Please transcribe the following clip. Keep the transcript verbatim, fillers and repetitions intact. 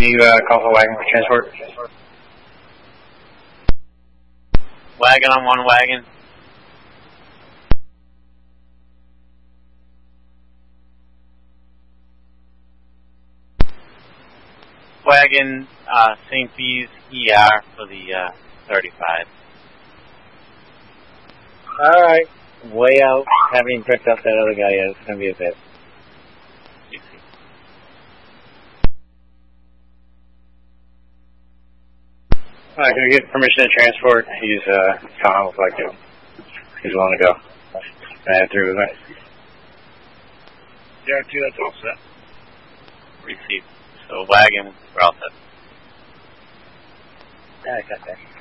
you uh, call for wagon for transport? Wagon on one wagon. Wagon, uh, Saint B's E R for the uh, thirty-five. Alright, way out, having picked up that other guy yet. It's going to be a bit. Alright, can we get permission to transport? He's, uh, Tom looks like it. He's willing to go. Can I have through with me? Yeah, two, that's all set. Received. So wagon, we're all set. Yeah, I got that.